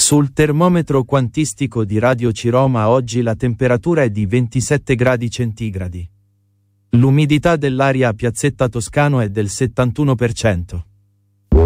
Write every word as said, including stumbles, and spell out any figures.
Sul termometro quantistico di Radio Ciroma oggi la temperatura è di ventisette gradi centigradi. L'umidità dell'aria a Piazzetta Toscano è del settantuno per cento.